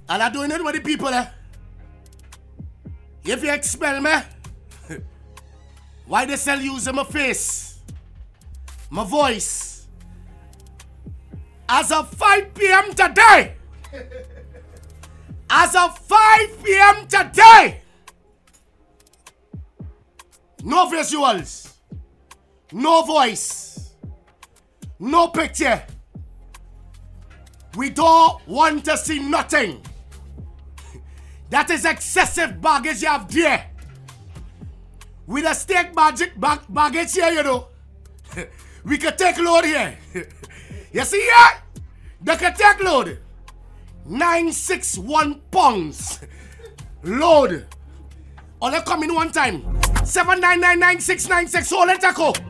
And I'm doing it with the people If you expel me, why they still using my face, my voice? As of 5 p.m. today, as of 5 p.m. today, no visuals, no voice, no picture. We don't want to see nothing. That is excessive baggage you have there. With a stake baggage here, you know. We can take load here. You see here? They can take load. 961 pounds. Load. Only come in one time. 7999696. So let her go.